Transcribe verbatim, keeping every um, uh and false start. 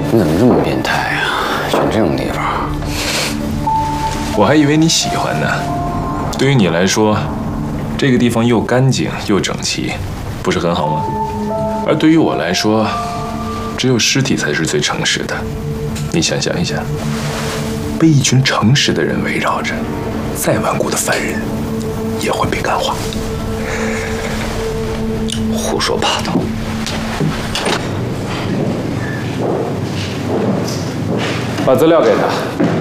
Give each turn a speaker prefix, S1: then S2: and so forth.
S1: 你怎么这么变态啊？选这种地方？
S2: 我还以为你喜欢呢。对于你来说，这个地方又干净又整齐，不是很好吗？而对于我来说，只有尸体才是最诚实的。你想象一下，被一群诚实的人围绕着，再顽固的犯人也会被感化。
S1: 胡说八道！
S2: 把资料给他。